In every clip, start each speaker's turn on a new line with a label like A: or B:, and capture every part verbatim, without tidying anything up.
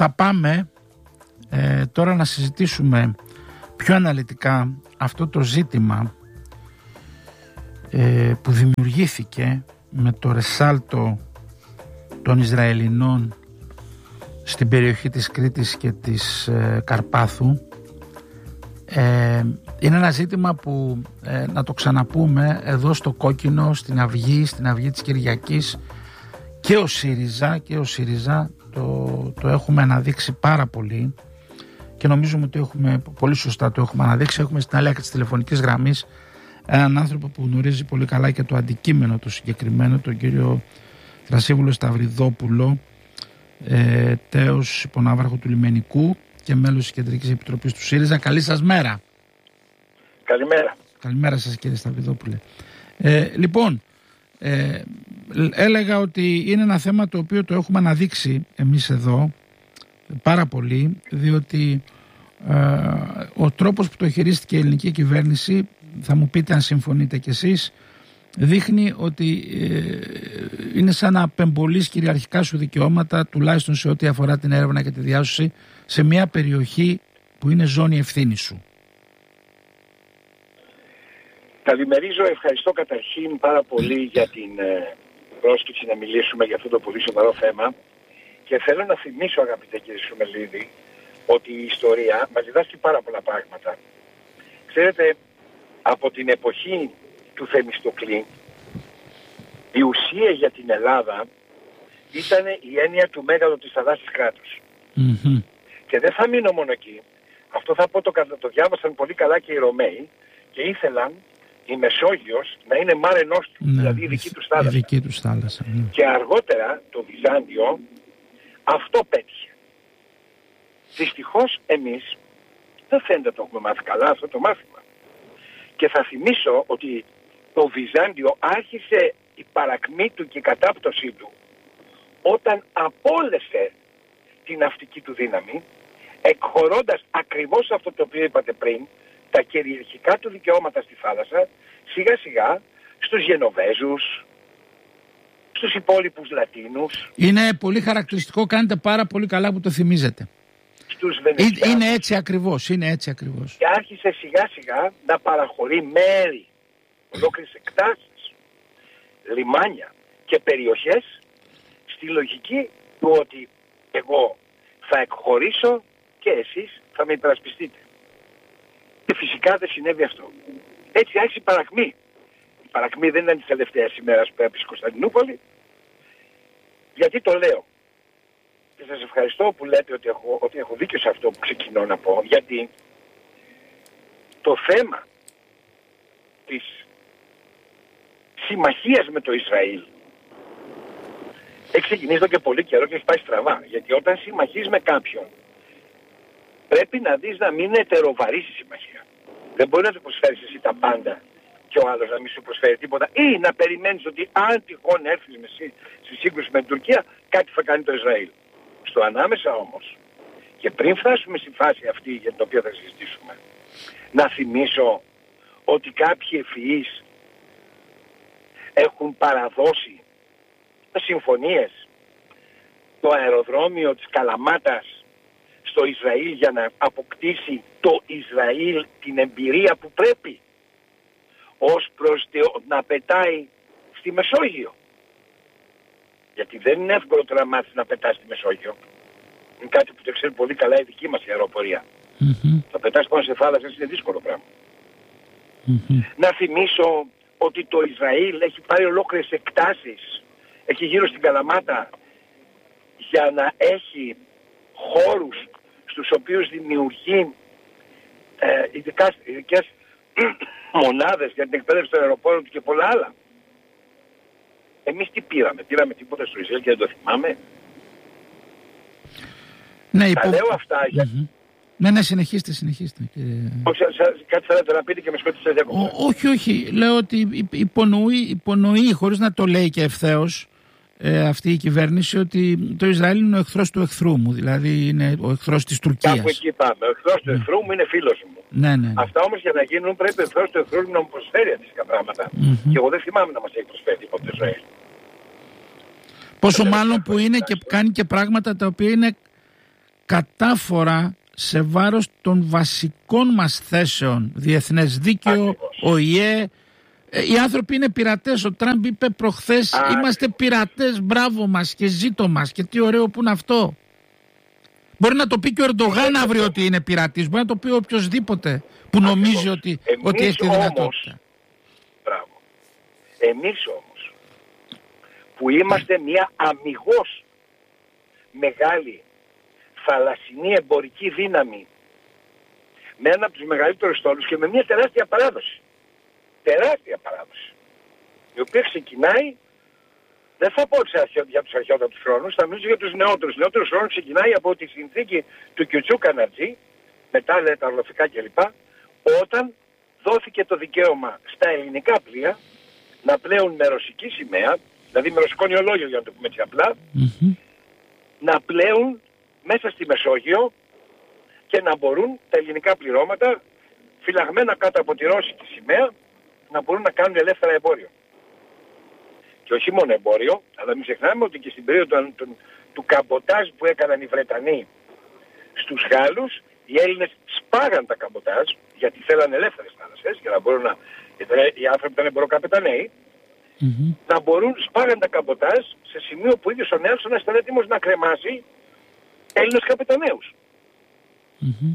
A: θα πάμε ε, τώρα να συζητήσουμε πιο αναλυτικά αυτό το ζήτημα ε, που δημιουργήθηκε με το ρεσάλτο των Ισραηλινών στην περιοχή της Κρήτης και της ε, Καρπάθου. Ε, είναι ένα ζήτημα που ε, να το ξαναπούμε εδώ στο Κόκκινο, στην Αυγή, στην Αυγή της Κυριακής, και ο ΣΥΡΙΖΑ και ο ΣΥΡΙΖΑ το, το έχουμε αναδείξει πάρα πολύ και νομίζουμε ότι έχουμε, πολύ σωστά το έχουμε αναδείξει. Έχουμε στην άλλη άκρη της τηλεφωνικής γραμμής έναν άνθρωπο που γνωρίζει πολύ καλά και το αντικείμενο το συγκεκριμένο, τον κύριο Θρασίβουλο Σταυριδόπουλο, ε, τέος υπονάβαρχο του Λιμενικού και μέλος της Κεντρικής Επιτροπής του ΣΥΡΙΖΑ. Καλή σας μέρα.
B: Καλημέρα.
A: Καλημέρα σας, κύριε Σταυριδόπουλε. Ε, λοιπόν, ε, έλεγα ότι είναι ένα θέμα το οποίο το έχουμε αναδείξει εμείς εδώ πάρα πολύ, διότι ε, ο τρόπος που το χειρίστηκε η ελληνική κυβέρνηση, θα μου πείτε αν συμφωνείτε κι εσείς, δείχνει ότι ε, είναι σαν να απεμπολείς κυριαρχικά σου δικαιώματα, τουλάχιστον σε ό,τι αφορά την έρευνα και τη διάσωση, σε μια περιοχή που είναι ζώνη ευθύνη σου.
B: Καλημερίζω, ευχαριστώ καταρχήν πάρα πολύ για την ε, πρόσκληση να μιλήσουμε για αυτό το πολύ σοβαρό θέμα, και θέλω να θυμίσω, αγαπητέ κύριε Σουμελίδη, ότι η ιστορία μας διδάσκει πάρα πολλά πράγματα. Ξέρετε, από την εποχή του Θεμιστοκλή, η ουσία για την Ελλάδα ήταν η έννοια του μέγαλου της θαλάσσης κράτους.
A: Mm-hmm.
B: Και δεν θα μείνω μόνο εκεί. Αυτό θα πω, το, το διάβασαν πολύ καλά και οι Ρωμαίοι και ήθελαν η Μεσόγειος να είναι Mare Nostrum,
A: ναι,
B: δηλαδή η δική τους θάλασσα.
A: Η δική τους θάλασσα, ναι.
B: Και αργότερα το Βυζάντιο αυτό πέτυχε. Δυστυχώς εμείς δεν φαίνεται το έχουμε μάθει καλά αυτό το μάθημα. Και θα θυμίσω ότι το Βυζάντιο άρχισε η παρακμή του και η κατάπτωσή του όταν απόλυσε την ναυτική του δύναμη, εκχωρώντας ακριβώς αυτό το οποίο είπατε πριν, τα κυριαρχικά του δικαιώματα στη θάλασσα, σιγά σιγά στους Γενοβέζους, στους υπόλοιπους Λατίνους.
A: Είναι πολύ χαρακτηριστικό, κάνετε πάρα πολύ καλά που το θυμίζετε.
B: Στους Βενεζιάνους.
A: Είναι έτσι ακριβώς, είναι έτσι ακριβώς.
B: Και άρχισε σιγά σιγά να παραχωρεί μέρη, ολόκληρες εκτάσεις, λιμάνια και περιοχές στη λογική του ότι εγώ θα εκχωρήσω και εσείς θα με υπερασπιστείτε. Και φυσικά δεν συνέβη αυτό. Έτσι άρχισε η παρακμή. Η παρακμή δεν ήταν της τελευταίας ημέρας που έπεσε η Κωνσταντινούπολη. Γιατί το λέω? Και σας ευχαριστώ που λέτε ότι έχω, ότι έχω δίκιο σε αυτό που ξεκινώ να πω. Γιατί το θέμα της συμμαχίας με το Ισραήλ έχει ξεκινήσει εδώ και πολύ καιρό και έχει πάει στραβά. Γιατί όταν συμμαχείς με κάποιον, πρέπει να δεις να μην είναι ετεροβαρής η συμμαχία. Δεν μπορεί να του προσφέρεις εσύ τα πάντα και ο άλλος να μην σου προσφέρει τίποτα, ή να περιμένεις ότι αν τυχόν έρθεις με εσύ στη σύγκρουση με την Τουρκία, κάτι θα κάνει το Ισραήλ. Στο ανάμεσα όμως, και πριν φτάσουμε στη φάση αυτή για την οποία θα συζητήσουμε, να θυμίσω ότι κάποιοι ευφυείς έχουν παραδώσει συμφωνίες το αεροδρόμιο της Καλαμάτας στο Ισραήλ για να αποκτήσει το Ισραήλ την εμπειρία που πρέπει ως προς το να πετάει στη Μεσόγειο. Γιατί δεν είναι εύκολο το να μάθεις να πετάς στη Μεσόγειο. Είναι κάτι που το ξέρει πολύ καλά η δική μας αεροπορία.
A: Mm-hmm.
B: Θα πετάς πάνω σε θάλασσες είναι δύσκολο πράγμα.
A: Mm-hmm.
B: Να θυμίσω ότι το Ισραήλ έχει πάρει ολόκληρες εκτάσεις, έχει γύρω στην Καλαμάτα, για να έχει χώρους στους οποίους δημιουργεί ε, ειδικά, ειδικές μονάδες για την εκπαίδευση των αεροπόρων του και πολλά άλλα. Εμείς τι πήραμε? Πήραμε τίποτα στο Ισραήλ και δεν το θυμάμαι.
A: Ναι,
B: τα
A: υπο...
B: λέω αυτά για...
A: Mm-hmm. Ναι, ναι, συνεχίστε, συνεχίστε. Και...
B: Όχι, κάτι θέλετε να πείτε και με σκότησε σε διακοπές.
A: Όχι, όχι. Λέω ότι υπονοεί, υπονοεί χωρίς να το λέει και ευθέως, ε, αυτή η κυβέρνηση, ότι το Ισραήλ είναι ο εχθρός του εχθρού μου. Δηλαδή είναι ο εχθρός της Τουρκίας.
B: Κάπου εκεί πάμε. Ο εχθρός του εχθρού μου είναι φίλος μου.
A: Ναι, ναι, ναι.
B: Αυτά όμως για να γίνουν πρέπει ο εχθρός του εχθρού μου να μου προσφέρει αντίστοιχα πράγματα.
A: Mm-hmm.
B: Και εγώ δεν θυμάμαι να μας έχει προσφέρει τίποτα το Ισραήλ.
A: Πόσο μάλλον που είναι και κάνει και πράγματα τα οποία είναι κατάφορα σε βάρος των βασικών μας θέσεων, διεθνές δίκαιο, ο ι ε. Οι άνθρωποι είναι πειρατές. Ο Τραμπ είπε προχθές, Α, είμαστε πειρατές, μπράβο μας και ζήτω μας. Και τι ωραίο που είναι αυτό. Μπορεί να το πει και ο Ερντογάν αύριο ότι είναι πειρατής. Μπορεί να το πει οποιοσδήποτε που νομίζει ότι, ότι έχει τη δυνατότητα. Όμως,
B: μπράβο. Εμείς όμως που είμαστε μια αμιγώς μεγάλη θαλασσινή εμπορική δύναμη με ένα από τους μεγαλύτερους στόλους και με μια τεράστια παράδοση. Τεράστια παράδοση. Η οποία ξεκινάει, δεν θα πω για τους αρχαιότατους χρόνους, θα μιλήσω για τους νεότερους. Τους νεότερους χρόνους ξεκινάει από τη συνθήκη του Κιουτσού Καναρτζή, μετά λέει τα ορλοφικά κλπ. Όταν δόθηκε το δικαίωμα στα ελληνικά πλοία να πλέουν με ρωσική σημαία, δηλαδή με ρωσικό νεολόγιο για να το πούμε έτσι απλά, mm-hmm. να πλέουν μέσα στη Μεσόγειο και να μπορούν τα ελληνικά πληρώματα φυλαγμένα κάτω από τη ρώσικη σημαία να μπορούν να κάνουν ελεύθερα εμπόριο. Και όχι μόνο εμπόριο, αλλά μην ξεχνάμε ότι και στην περίοδο του, του, του καμποτάζ που έκαναν οι Βρετανοί στους Γάλλους, οι Έλληνες σπάγαν τα καμποτάζ γιατί θέλαν ελεύθερες θάλασσες για να μπορούν να... οι άνθρωποι ήταν εμποροκαπεταναίοι, mm-hmm. να μπορούν, σπάγαν τα καμποτάζ σε σημείο που ίδιος ο Νέλσον ήταν έτοιμος να κρεμάσει Έλληνες καπεταναίους. Mm-hmm.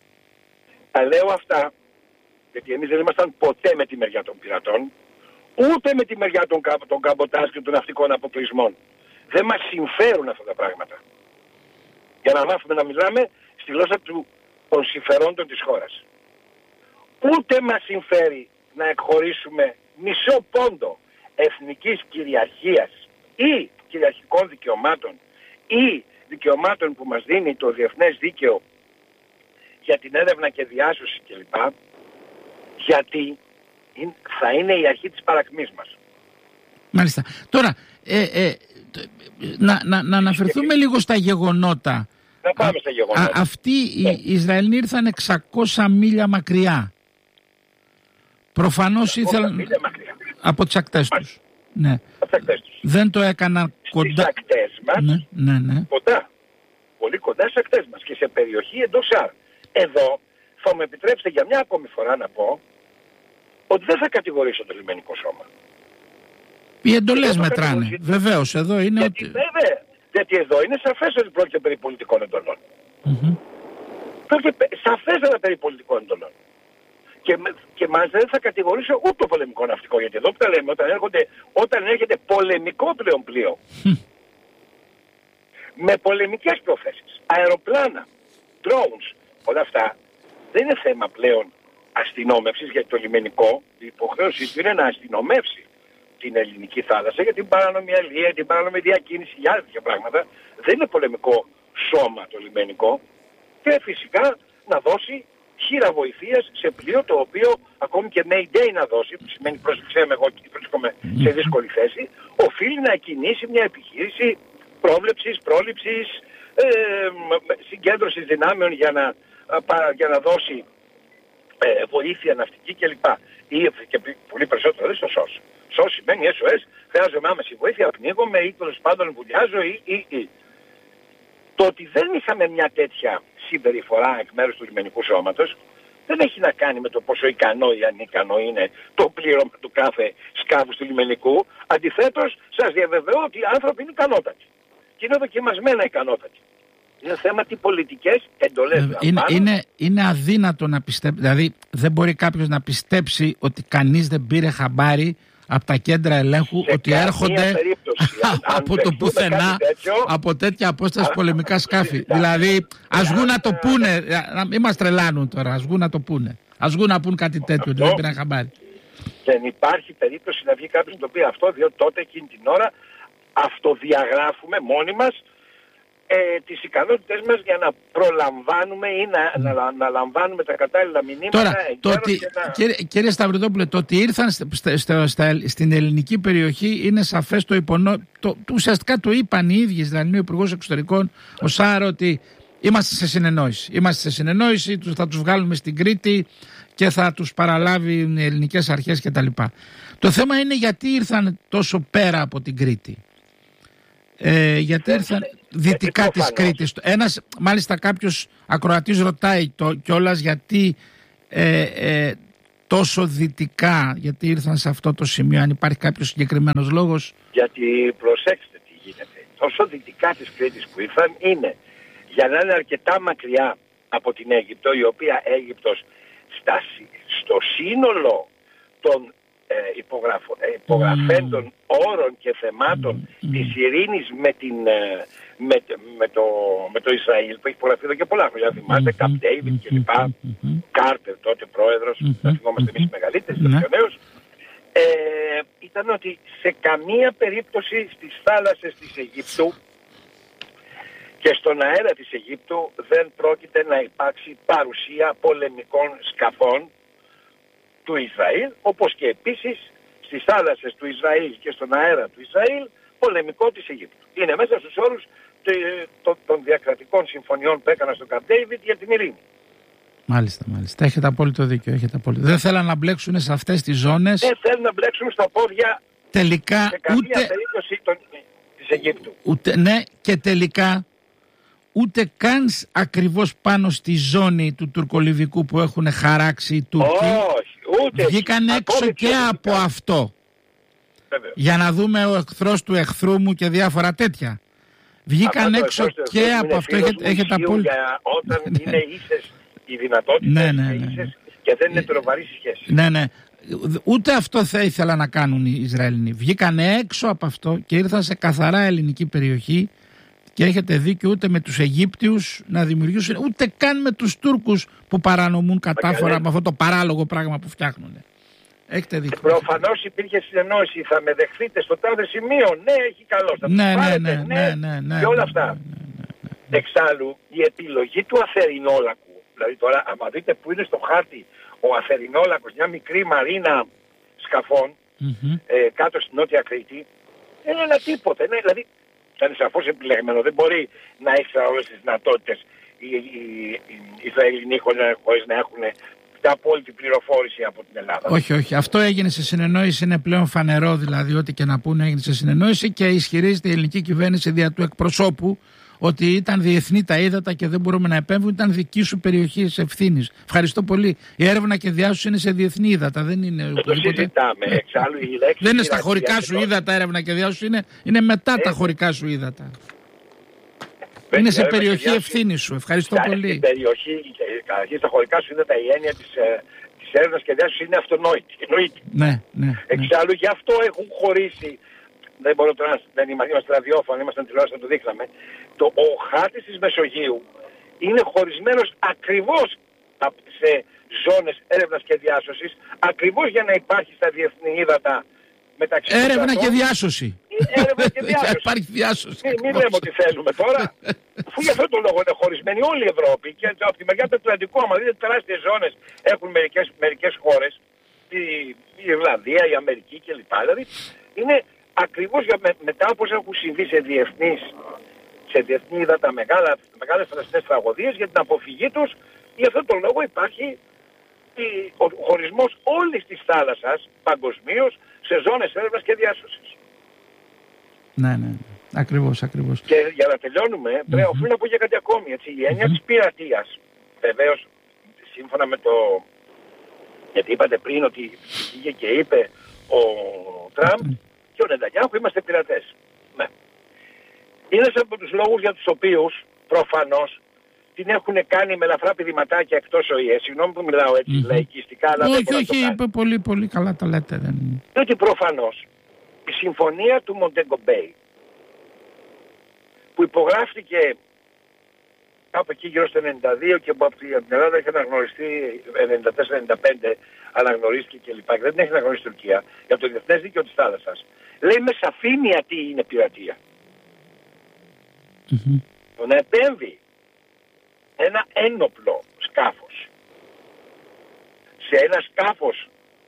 B: Τα λέω αυτά γιατί εμείς δεν ήμασταν ποτέ με τη μεριά των πειρατών, ούτε με τη μεριά των, των καμποτάζ και των ναυτικών αποκλεισμών. Δεν μας συμφέρουν αυτά τα πράγματα. Για να μάθουμε να μιλάμε στη γλώσσα του, των συμφερόντων της χώρας. Ούτε μας συμφέρει να εκχωρήσουμε μισό πόντο εθνικής κυριαρχίας ή κυριαρχικών δικαιωμάτων ή δικαιωμάτων που μας δίνει το διεθνές δίκαιο για την έρευνα και διάσωση κλπ. Γιατί θα είναι η αρχή της παρακμής μας.
A: Μάλιστα. Τώρα, ε, ε, να, να, να αναφερθούμε λίγο στα γεγονότα.
B: Να πάμε στα γεγονότα. Α,
A: αυτοί οι ε. Ισραηλοί ήρθαν εξακόσια μίλια μακριά. Προφανώς ήθελαν... Μίλια μακριά. Από τις ακτές τους. Ναι. Από τις ακτές τους. Δεν το έκαναν κοντά.
B: Στις ακτές μας,
A: ναι, ναι, ναι.
B: κοντά. Πολύ κοντά στις ακτές μας και σε περιοχή εντός ΣΑΡ. Εδώ θα μου επιτρέψετε για μια ακόμη φορά να πω ότι δεν θα κατηγορήσω το λιμενικό σώμα.
A: Οι εντολές μετράνε. Βεβαίως, εδώ είναι
B: γιατί,
A: ότι...
B: Βέβαια, γιατί εδώ είναι σαφές ότι πρόκειται περί πολιτικών εντολών.
A: Mm-hmm.
B: Πρόκειται σαφέστατα περί πολιτικών εντολών. Και, και μας δεν θα κατηγορήσω ούτε το πολεμικό ναυτικό. Γιατί εδώ που τα λέμε, όταν, έρχονται, όταν έρχεται πολεμικό πλέον πλοίο, mm. με πολεμικές προθέσεις, αεροπλάνα, drones, όλα αυτά, δεν είναι θέμα πλέον αστυνόμευσης, γιατί το λιμενικό, η υποχρέωση του είναι να αστυνομεύσει την ελληνική θάλασσα για την παράνομη αλληλεία, την παράνομη διακίνηση, για άλλα τέτοια πράγματα. Δεν είναι πολεμικό σώμα το λιμενικό και φυσικά να δώσει χείρα βοηθείας σε πλοίο το οποίο ακόμη και Mayday να δώσει, που σημαίνει πρόσεξε με εγώ και βρίσκομαι σε δύσκολη θέση, οφείλει να κινήσει μια επιχείρηση πρόβλεψης, πρόληψης, ε, συγκέντρωσης δυνάμεων για να, για να δώσει ε, βοήθεια ναυτική κλπ. Ή και πολύ περισσότερο δεν στο ΣΟΣ. ΣΟΣ σημαίνει ες ο ες, χρειάζομαι άμεση βοήθεια, πνίγομαι ή τέλος πάντων βουλιάζω ή, ή, ή. Το ότι δεν είχαμε μια τέτοια συμπεριφορά εκ μέρους του λιμενικού σώματος δεν έχει να κάνει με το πόσο ικανό ή ανίκανο είναι το πλήρωμα του κάθε σκάφους του λιμενικού. Αντιθέτως, σας διαβεβαιώ ότι οι άνθρωποι είναι ικανότατοι. Και είναι δοκιμασμένα ικανότατοι. Είναι θέμα τι πολιτικές εντολές
A: ε, είναι, είναι, είναι αδύνατο να πιστέψει. Δηλαδή, δεν μπορεί κάποιος να πιστέψει ότι κανείς δεν πήρε χαμπάρι από τα κέντρα ελέγχου σε ότι έρχονται από το πουθενά τέτοιο, από τέτοια απόσταση πολεμικά σκάφη. Δηλαδή, ας βγουν να το πούνε. Μην μας τρελάνουν τώρα. Ας βγουν να το πούνε. Ας βγουν να πούν κάτι τέτοιο. Ότι δεν πήραν χαμπάρι.
B: Δεν υπάρχει περίπτωση να βγει κάποιος να το πει αυτό, διότι τότε εκείνη την ώρα αυτοδιαγράφουμε μόνοι μας ε, τις ικανότητες μας για να προλαμβάνουμε ή να, να, να λαμβάνουμε τα κατάλληλα μηνύματα.
A: Τώρα, το ότι, να... κύριε, κύριε Σταυριδόπουλε, το ότι ήρθαν στε, στε, στε, στε, στην ελληνική περιοχή είναι σαφές το υπονό... Το, το, ουσιαστικά το είπαν οι ίδιοι, δηλαδή ο Υπουργός Εξωτερικών, ο Σάρ, ότι είμαστε σε συνεννόηση. Είμαστε σε συνεννόηση, θα τους βγάλουμε στην Κρήτη και θα τους παραλάβει οι ελληνικές αρχές κτλ. Το θέμα είναι γιατί ήρθαν τόσο πέρα από την Κρήτη. Ε, γιατί ήρθαν... δυτικά της Κρήτης. Ένας, μάλιστα κάποιος ακροατής ρωτάει το, κιόλας γιατί ε, ε, τόσο δυτικά, γιατί ήρθαν σε αυτό το σημείο, αν υπάρχει κάποιος συγκεκριμένος λόγος.
B: Γιατί προσέξτε τι γίνεται. Τόσο δυτικά της Κρήτης που ήρθαν είναι για να είναι αρκετά μακριά από την Αίγυπτο, η οποία Αίγυπτος στα, στο σύνολο των ε, υπογραφο, ε, υπογραφέντων mm. όρων και θεμάτων mm. της ειρήνης με, την, ε, με, με, το, με το Ισραήλ, που έχει υπογραφεί εδώ και πολλά χρόνια, θυμάστε, Καμπ Ντέιβιντ κλπ, Κάρτερ τότε πρόεδρος, θα θυμόμαστε εμείς οι μεγαλύτεροι, οι πιο νέους, ε, ήταν ότι σε καμία περίπτωση στις θάλασσες της Αιγύπτου και στον αέρα της Αιγύπτου δεν πρόκειται να υπάρξει παρουσία πολεμικών σκαφών του Ισραήλ, όπως και επίσης στις θάλασσες του Ισραήλ και στον αέρα του Ισραήλ πολεμικό της Αιγύπτου. Είναι μέσα στους όρους των διακρατικών συμφωνιών που έκανα στο Καμπ Ντέιβιντ για την ειρήνη.
A: Μάλιστα, μάλιστα. Έχετε απόλυτο δίκιο. Έχετε απόλυτο. Δεν θέλουν να μπλέξουν σε αυτές τις ζώνες.
B: Δεν θέλουν να μπλέξουν στα πόδια
A: τελικά,
B: σε καμία
A: ούτε...
B: περίπτωση των... της Αιγύπτου.
A: Ούτε... Ναι, και τελικά ούτε καν ακριβώς πάνω στη ζώνη του τουρκολιβικού που έχουν χαράξει οι Τούρκοι.
B: Όχι, ούτε.
A: Βγήκαν έξω και από αυτό. Βέβαια. Για να δούμε ο εχθρός του εχθρού μου και διάφορα τέτοια. Βγήκαν έξω και από αυτό. Έχετε, έχετε απόλυτο.
B: Όταν είναι ίσες οι δυνατότητες, ναι, ναι, ναι, ναι. και δεν είναι τρομερή σχέση.
A: Ναι, ναι. Ούτε αυτό θα ήθελα να κάνουν οι Ισραηλινοί. Βγήκαν έξω από αυτό και ήρθαν σε καθαρά ελληνική περιοχή. Και έχετε δίκιο, ούτε με τους Αιγύπτιους να δημιουργήσουν, ούτε καν με τους Τούρκους που παρανομούν κατάφορα με αυτό το παράλογο πράγμα που φτιάχνουν. Έχετε δίκιο.
B: Προφανώς υπήρχε συνεννόηση, θα με δεχθείτε στο τάδε σημείο. Ναι, έχει καλώς. Θα
A: ναι,
B: πάρετε,
A: ναι, ναι, ναι, ναι, ναι,
B: και όλα
A: ναι,
B: αυτά.
A: Ναι, ναι, ναι, ναι.
B: Εξάλλου, η επιλογή του Αθερινόλακου, δηλαδή τώρα, άμα δείτε που είναι στο χάρτη ο Αθερινόλακος, μια μικρή μαρίνα σκαφών mm-hmm. ε, κάτω στην Νότια Κρήτη, είναι ένα τίποτα. Είναι, δηλαδή, θα είναι σαφώς επιλεγμένο. Δεν μπορεί να έχει όλες τις δυνατότητες οι, οι, οι, οι Ισραηλινοί χωρίς να έχουν τα απόλυτη πληροφόρηση από την Ελλάδα.
A: Όχι, όχι. Αυτό έγινε σε συνεννόηση. Είναι πλέον φανερό δηλαδή ό,τι και να πούνε έγινε σε συνεννόηση και ισχυρίζεται η ελληνική κυβέρνηση δια του εκπροσώπου ότι ήταν διεθνή τα ύδατα και δεν μπορούμε να επέμβουμε, ήταν δική σου περιοχή ευθύνης. Ευχαριστώ πολύ. Η έρευνα και διάσωση είναι σε διεθνή ύδατα, δεν είναι.
B: Το συζητάμε. Εξάλλου η λέξη.
A: Δεν είναι στα χωρικά σου ύδατα έρευνα και διάσωση, είναι, είναι μετά ε, τα χωρικά σου ύδατα. Ε, είναι σε περιοχή ευθύνη σου. Ευχαριστώ
B: Κα,
A: πολύ.
B: Στην περιοχή, καταρχήν στα χωρικά σου ύδατα η έννοια της, της έρευνας και διάσωση είναι αυτονόητη.
A: Ναι, ναι, ναι.
B: Εξάλλου γι' αυτό έχουν χωρίσει. Δεν μπορώ τώρα, δεν είμαστε ραδιόφωνο, ήμασταν τηλεόραση να το δείχναμε. Το, ο χάρτης της Μεσογείου είναι χωρισμένος ακριβώς σε ζώνες έρευνας και διάσωσης, ακριβώς για να υπάρχει στα διεθνή ύδατα μεταξύ των
A: έρευνα
B: κρατών.
A: Και διάσωση.
B: Έρευνα και διάσωση.
A: Υπάρχει διάσωση.
B: Μην, μην λέμε ότι θέλουμε τώρα. Αφού για αυτόν τον λόγο είναι χωρισμένη όλη η Ευρώπη και από τη μεριά του Ατλαντικού, άμα δείτε τεράστιες ζώνες έχουν μερικές, μερικές χώρες, η, η Ιρλανδία, η Αμερική κλπ. Δηλαδή είναι ακριβώς για, με, μετά όπως έχουν συμβεί σε διεθνείς, σε διεθνή ύδατα μεγάλα, μεγάλες θαλασσινές τραγωδίες, για την αποφυγή τους, για αυτόν τον λόγο υπάρχει η, ο χωρισμός όλης της θάλασσας παγκοσμίως σε ζώνες έρευνας και διάσωσης.
A: Ναι, ναι, ακριβώς, ακριβώς.
B: Και για να τελειώνουμε, πρέπει mm-hmm. να πω για κάτι ακόμη. Έτσι, η έννοια mm-hmm. της πειρατείας, βεβαίως, σύμφωνα με το... Γιατί είπατε πριν ότι πήγε και είπε ο Τραμπ mm-hmm. και ο Νετανιάχου είμαστε πειρατές. Ναι. Είναι ένας από τους λόγους για τους οποίους προφανώς την έχουν κάνει με ελαφρά πηδηματάκια εκτός ο ΙΕ. Συγγνώμη που μιλάω έτσι mm-hmm. λαϊκιστικά, αλλά
A: όχι,
B: δεν
A: όχι, είπε πολύ, πολύ καλά τα λέτε. Δεν...
B: Διότι προφανώς η συμφωνία του Μοντέγκο Μπέι που υπογράφτηκε κάπου εκεί γύρω στο ενενήντα δύο και από την Ελλάδα έχει αναγνωριστεί ενενήντα τέσσερα ενενήντα πέντε, αναγνωρίστηκε κλπ. Και δεν έχει αναγνωρίσει η Τουρκία για το διεθνές δίκαιο της θάλασσας. Λέει με σαφήνεια τι είναι πειρατεία. Mm-hmm. Το να επέμβει ένα ένοπλο σκάφος σε ένα σκάφος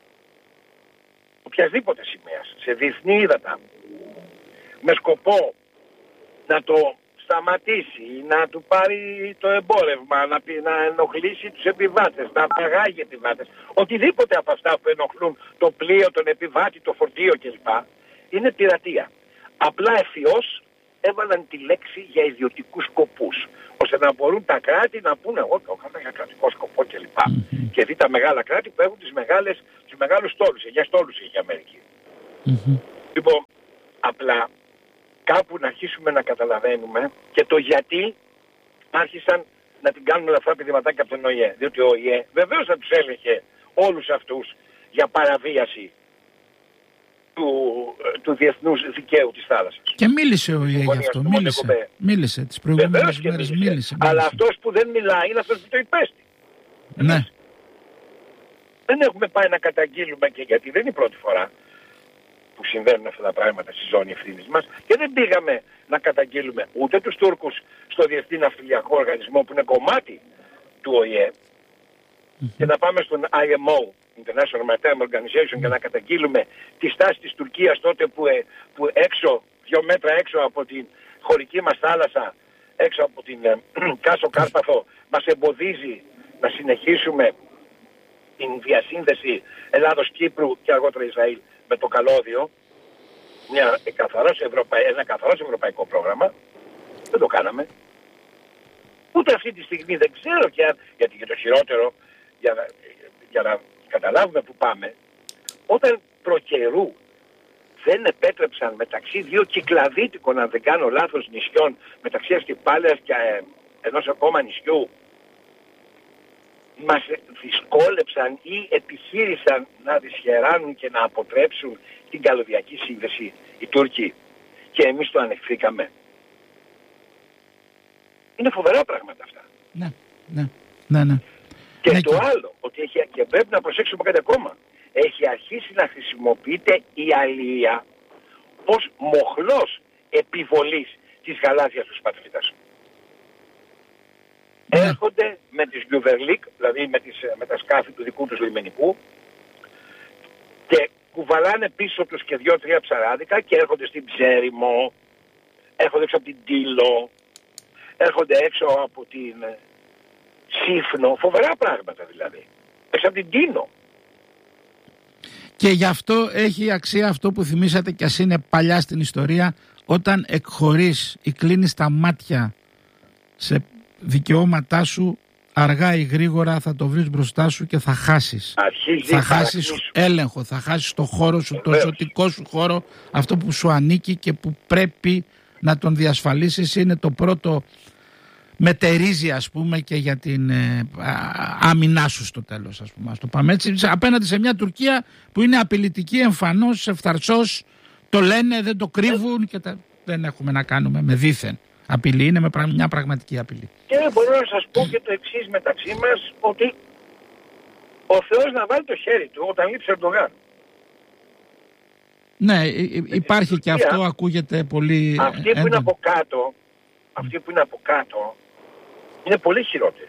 B: οποιασδήποτε σημαίας, σε διεθνή ύδατα, με σκοπό να το σταματήσει, να του πάρει το εμπόρευμα, να, να ενοχλήσει τους επιβάτες, να απαγάγει επιβάτες, οτιδήποτε από αυτά που ενοχλούν το πλοίο, τον επιβάτη, το φορτίο κλπ. Είναι πειρατεία. Απλά ευφυώς έβαλαν τη λέξη για ιδιωτικούς σκοπούς, ώστε να μπορούν τα κράτη να πούνε εγώ το έκανα για κρατικό σκοπό κλπ. Mm-hmm. Και δει τα μεγάλα κράτη που έχουν τις μεγάλες, τους μεγάλους στόλους, εννιά στόλους έχει η Αμερική. Mm-hmm. Λοιπόν, απλά κάπου να αρχίσουμε να καταλαβαίνουμε και το γιατί άρχισαν να την κάνουν όλα αυτά τα πηδηματάκια από τον ΟΗΕ. Διότι ο ΟΗΕ βεβαίως θα τους έλεγε όλους αυτούς για παραβίαση του, του διεθνούς δικαίου της θάλασσας.
A: Και μίλησε ο ΟΗΕ γι' αυτό. Μίλησε, μίλησε τις προηγούμενες μέρες. Μίλησε, μίλησε.
B: Αλλά αυτός που δεν μιλάει είναι αυτός που το υπέστη.
A: Ναι.
B: Δεν έχουμε πάει να καταγγείλουμε, και γιατί δεν είναι η πρώτη φορά που συμβαίνουν αυτά τα πράγματα στη ζώνη ευθύνης μας, και δεν πήγαμε να καταγγείλουμε ούτε τους Τούρκους στο Διεθνή Ναυτιλιακό Οργανισμό που είναι κομμάτι του ΟΗΕ, mm-hmm. και να πάμε στον άι εμ ο, International Maritime Organization, και να καταγγείλουμε τη στάση της Τουρκίας τότε που, ε, που έξω, δύο μέτρα έξω από την χωρική μας θάλασσα, έξω από την ε, Κάσο Κάρπαθο, μας εμποδίζει να συνεχίσουμε την διασύνδεση Ελλάδος-Κύπρου και αργότερα Ισραήλ με το καλώδιο, μια καθαρός ευρωπαϊ... ένα καθαρός ευρωπαϊκό πρόγραμμα. Δεν το κάναμε. Ούτε αυτή τη στιγμή δεν ξέρω, και αν... γιατί και το χειρότερο, για να... για να καταλάβουμε που πάμε, όταν προκαιρού δεν επέτρεψαν μεταξύ δύο κυκλαδίτικων, αν δεν κάνω λάθος, νησιών, μεταξύ Ασκυπάλαιας και ε, ενός ακόμα νησιού, μας δυσκόλεψαν ή επιχείρησαν να δυσχεράνουν και να αποτρέψουν την καλωδιακή σύνδεση οι Τούρκοι, και εμείς το ανεχθήκαμε. Είναι φοβερά πράγματα αυτά.
A: Ναι, ναι, ναι, ναι.
B: Και
A: ναι,
B: το και... άλλο, ότι έχει, και πρέπει να προσέξουμε κάτι ακόμα, έχει αρχίσει να χρησιμοποιείται η αλία ως μοχλός επιβολής της γαλάζιας τους πατρίδας. Ναι. Έρχονται με τις Γκουβερλίκ, δηλαδή με, τις, με τα σκάφη του δικού τους λιμενικού, και κουβαλάνε πίσω τους και δύο-τρία ψαράδικα και έρχονται στην Ψέριμο, έρχονται έξω από την Τήλο, έρχονται έξω από την Σύφνο, φοβερά πράγματα δηλαδή, έξω από την Τίνο.
A: Και γι' αυτό έχει αξία αυτό που θυμήσατε, κι ας είναι παλιά στην ιστορία, όταν εκχωρείς ή κλείνεις τα μάτια σε δικαιώματά σου, αργά ή γρήγορα θα το βρεις μπροστά σου και θα χάσεις.
B: Αρχίζει
A: θα χάσεις έλεγχο, θα χάσεις το χώρο σου, Βεβαίως. το ζωτικό σου χώρο, αυτό που σου ανήκει και που πρέπει να τον διασφαλίσεις. Είναι το πρώτο μετερίζει, ας πούμε, και για την ε, άμυνά σου στο τέλος, ας πούμε. Ας το πάμε έτσι, απέναντι σε μια Τουρκία που είναι απειλητική, εμφανώς, ευθαρσός, το λένε, δεν το κρύβουν, και τα... δεν έχουμε να κάνουμε με δήθεν απειλή, είναι με μια πραγματική απειλή.
B: Και μπορώ να σας πω και το εξής μεταξύ μας, ότι ο Θεός να βάλει το χέρι του όταν λείψει ο Ερντογάν.
A: Ναι, υπάρχει και, και αυτό, ακούγεται πολύ
B: Αυτοί που έντονο. είναι από κάτω, αυτοί που είναι από κάτω, είναι πολύ χειρότεροι.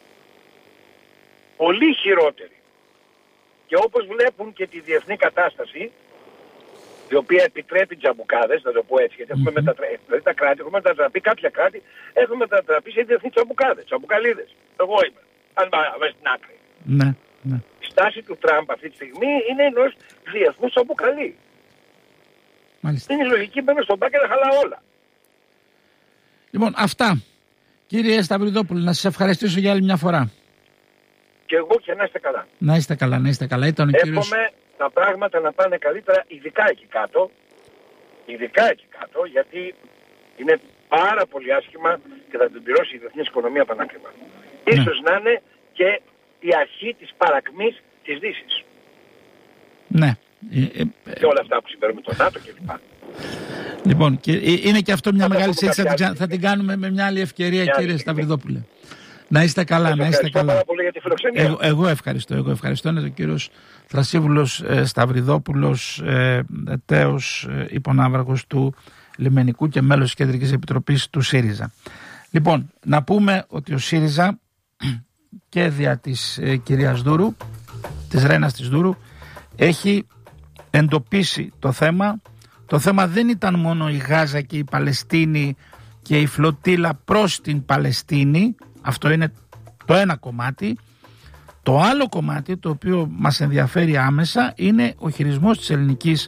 B: Πολύ χειρότεροι. Και όπως βλέπουν και τη διεθνή κατάσταση, η οποία επιτρέπει τζαμπουκάδες, να το πω έτσι, γιατί έχουμε mm-hmm. μετατραπεί, δηλαδή τα κράτη, έχουμε μετατραπεί, κάποια κράτη έχουμε μετατραπεί σε διεθνή τζαμπουκάδες, τζαμπουκαλίδες. Εγώ είμαι, αν πάμε στην άκρη.
A: Ναι, ναι.
B: Η στάση του Τραμπ αυτή τη στιγμή είναι ενός διεθνούς τζαμπουκαλί. Μάλιστα. Είναι λογική, μπαίνω στον μπάκ και να χαλά όλα.
A: Λοιπόν, αυτά. Κύριε Σταυριδόπουλε, να σας ευχαριστήσω για άλλη μια φορά.
B: Και εγώ, και να είστε καλά.
A: Να είστε καλά, να είστε καλά. Ήταν ο
B: Εύχομαι
A: κύριος...
B: τα πράγματα να πάνε καλύτερα, ειδικά εκεί κάτω. Ειδικά εκεί κάτω, γιατί είναι πάρα πολύ άσχημα και θα την πληρώσει η διεθνής οικονομία πανάκριβα. Ναι. Ίσως να είναι και η αρχή της παρακμής της Δύσης.
A: Ναι.
B: Και όλα αυτά που συμβαίνουν με τον ΝΑΤΟ κλπ.
A: Λοιπόν, και είναι και αυτό μια θα μεγάλη συζήτηση, θα, την, θα την κάνουμε με μια άλλη ευκαιρία, μια κύριε Σταυριδόπουλε. Να είστε καλά, σας να είστε καλά.
B: Πάρα πολύ για τη φιλοξενία.
A: Εγώ, εγώ ευχαριστώ, εγώ ευχαριστώ. Είναι ο κύριος Θρασίβουλος ε, Σταυριδόπουλος, ε, τέος ε, υπονάβραγος του Λιμενικού και μέλος της Κεντρικής Επιτροπής του ΣΥΡΙΖΑ. Λοιπόν, να πούμε ότι ο ΣΥΡΙΖΑ και δια της ε, κυρίας Δούρου, της Ρένας της Δούρου, έχει εντοπίσει το θέμα. Το θέμα δεν ήταν μόνο η Γάζα και η Παλαιστίνη και η φλωτίλα προς την Παλαιστίνη. Αυτό είναι το ένα κομμάτι. Το άλλο κομμάτι, το οποίο μας ενδιαφέρει άμεσα, είναι ο χειρισμός της ελληνικής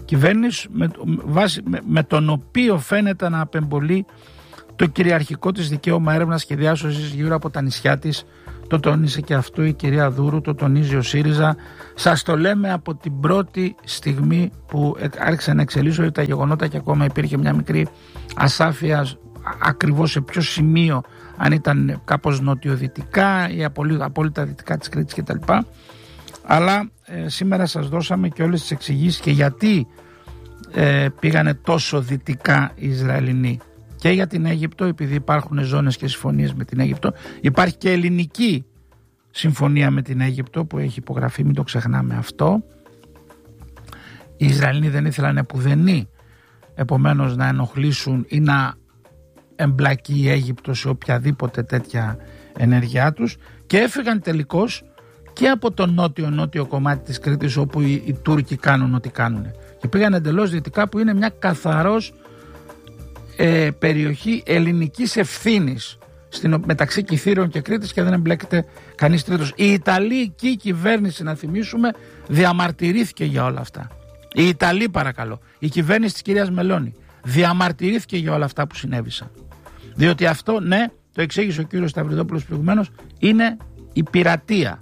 A: κυβέρνηση με, βάση, με, με τον οποίο φαίνεται να απεμπολεί το κυριαρχικό της δικαίωμα έρευνας και διάσωσης γύρω από τα νησιά της. Το τόνισε και αυτό η κυρία Δούρου, το τονίζει ο ΣΥΡΙΖΑ. Σας το λέμε από την πρώτη στιγμή που άρχισαν να εξελίσσονται τα γεγονότα και ακόμα υπήρχε μια μικρή ασάφεια ακριβώς σε ποιο σημείο, αν ήταν κάπως νοτιοδυτικά ή απόλυτα δυτικά της Κρήτης κτλ. Αλλά ε, σήμερα σας δώσαμε και όλες τις εξηγήσεις και γιατί ε, πήγανε τόσο δυτικά οι Ισραηλινοί. Και για την Αίγυπτο, επειδή υπάρχουν ζώνες και συμφωνίες με την Αίγυπτο, υπάρχει και ελληνική συμφωνία με την Αίγυπτο που έχει υπογραφεί, μην το ξεχνάμε αυτό. Οι Ισραηλινοί δεν ήθελαν επουδενή επομένως να ενοχλήσουν ή να εμπλακεί η Αίγυπτο σε οποιαδήποτε τέτοια ενέργειά τους και έφυγαν τελικώς και από το νότιο-νότιο κομμάτι της Κρήτης όπου οι, οι Τούρκοι κάνουν ό,τι κάνουν και πήγαν εντελώς δυτικά που είναι μια καθαρός ε, περιοχή ελληνικής ευθύνης στην, μεταξύ Κιθήρων και Κρήτης και δεν εμπλέκεται κανείς τρίτος. Η Ιταλική κυβέρνηση, να θυμίσουμε, διαμαρτυρήθηκε για όλα αυτά. Η Ιταλή, παρακαλώ, η κυβέρνηση της κυρίας Μελώνη διαμαρτυρήθηκε για όλα αυτά που συνέβησαν. Διότι αυτό, ναι, το εξήγησε ο κύριος Σταυριδόπουλος προηγουμένως, είναι η πειρατεία.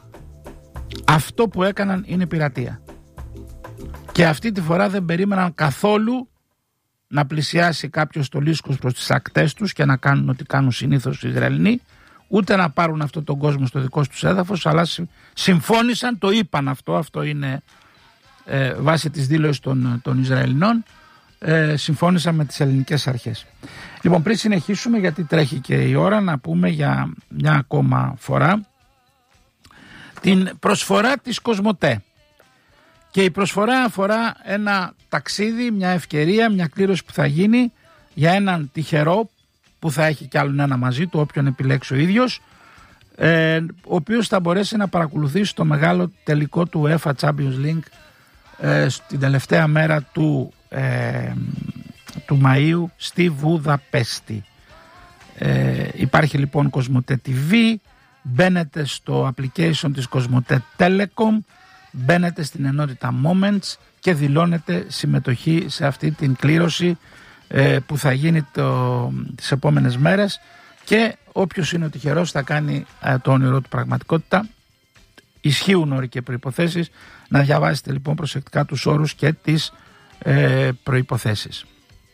A: Αυτό που έκαναν είναι πειρατεία. Και αυτή τη φορά δεν περίμεναν καθόλου να πλησιάσει κάποιος το Λίσκος προς τις ακτές τους και να κάνουν ό,τι κάνουν συνήθως οι Ισραηλινοί, ούτε να πάρουν αυτόν τον κόσμο στο δικό τους έδαφος, αλλά συμφώνησαν, το είπαν αυτό, αυτό είναι ε, βάσει της δήλωσης των, των Ισραηλινών, ε, συμφώνησαν με τις ελληνικές αρχές. Λοιπόν, πριν συνεχίσουμε, γιατί τρέχει και η ώρα, να πούμε για μια ακόμα φορά την προσφορά της Κοσμοτέ. Και η προσφορά αφορά ένα ταξίδι, μια ευκαιρία, μια κλήρωση που θα γίνει για έναν τυχερό που θα έχει κι άλλον ένα μαζί του, όποιον επιλέξει ο ίδιος, ε, ο οποίος θα μπορέσει να παρακολουθήσει το μεγάλο τελικό του UEFA Champions League ε, στην τελευταία μέρα του, ε, του Μαΐου στη Βουδαπέστη. Ε, υπάρχει λοιπόν Κοσμοτέ τι βι, μπαίνετε στο application της Κοσμοτέ Telecom, μπαίνετε στην ενότητα Moments και δηλώνετε συμμετοχή σε αυτή την κλήρωση ε, που θα γίνει το, τις επόμενες μέρες και όποιος είναι ο τυχερός θα κάνει ε, το όνειρό του πραγματικότητα. Ισχύουν όροι και προϋποθέσεις, να διαβάσετε λοιπόν προσεκτικά τους όρους και τις ε, προϋποθέσεις.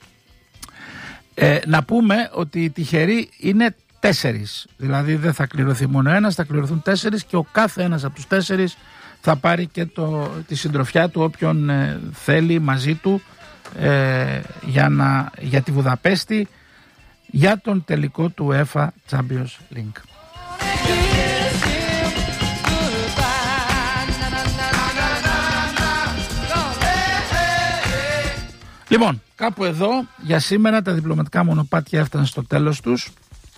A: Ε, να πούμε ότι οι τυχεροί είναι τέσσερις, δηλαδή δεν θα κληρωθεί μόνο ένας, θα κληρωθούν τέσσερις και ο κάθε ένας από τους τέσσερις θα πάρει και το, τη συντροφιά του όποιον ε, θέλει μαζί του ε, για, να, για τη Βουδαπέστη για τον τελικό του UEFA Champions League. Λοιπόν, κάπου εδώ για σήμερα τα διπλωματικά μονοπάτια έφταναν στο τέλος τους.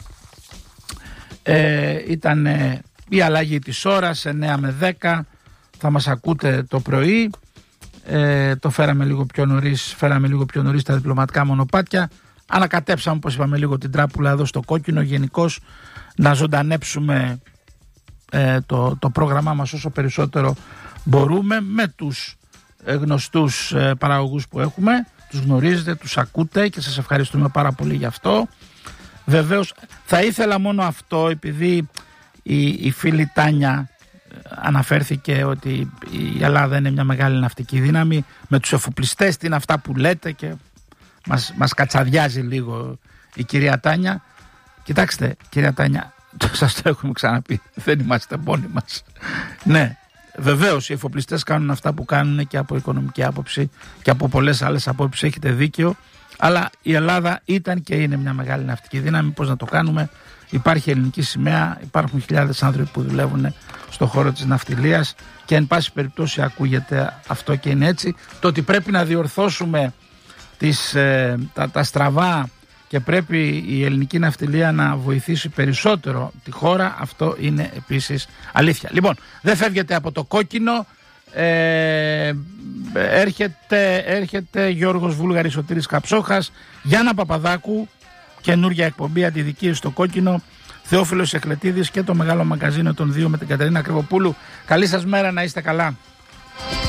A: Ε, ήταν ε, η αλλαγή της ώρας εννιά με δέκα. Θα μας ακούτε το πρωί, ε, το φέραμε λίγο πιο νωρίς, φέραμε λίγο πιο νωρίς τα διπλωματικά μονοπάτια. Ανακατέψαμε, όπως είπαμε, λίγο την τράπουλα εδώ στο κόκκινο. Γενικώς να ζωντανέψουμε ε, το, το πρόγραμμά μας όσο περισσότερο μπορούμε με τους ε, γνωστούς ε, παραγωγούς που έχουμε. Τους γνωρίζετε, τους ακούτε και σας ευχαριστούμε πάρα πολύ γι' αυτό. Βεβαίως θα ήθελα μόνο αυτό, επειδή η, η φίλη Τάνια αναφέρθηκε ότι η Ελλάδα είναι μια μεγάλη ναυτική δύναμη, με τους εφοπλιστές, τι είναι αυτά που λέτε, και μας, μας κατσαδιάζει λίγο η κυρία Τάνια. Κοιτάξτε κυρία Τάνια, σας το έχουμε ξαναπεί, δεν είμαστε μόνοι μας. Ναι, βεβαίως οι εφοπλιστές κάνουν αυτά που κάνουν και από οικονομική άποψη και από πολλές άλλες απόψεις, έχετε δίκιο, αλλά η Ελλάδα ήταν και είναι μια μεγάλη ναυτική δύναμη. Πώς να το κάνουμε? Υπάρχει ελληνική σημαία, υπάρχουν χιλιάδες άνθρωποι που δουλεύουν στον χώρο της ναυτιλίας και εν πάση περιπτώσει ακούγεται αυτό και είναι έτσι. Το ότι πρέπει να διορθώσουμε τις, ε, τα, τα στραβά και πρέπει η ελληνική ναυτιλία να βοηθήσει περισσότερο τη χώρα, αυτό είναι επίσης αλήθεια. Λοιπόν, δεν φεύγετε από το κόκκινο. Ε, έρχεται, έρχεται Γιώργος Βούλγαρης, Σωτήρης Καψόχας, Γιάννα Παπαδάκου, καινούργια εκπομπή αντιδική στο κόκκινο, Θεόφιλος Εκλετίδης και το μεγάλο μαγκαζίνο των δύο με την Κατερίνα Κρυβοπούλου. Καλή σας μέρα, να είστε καλά.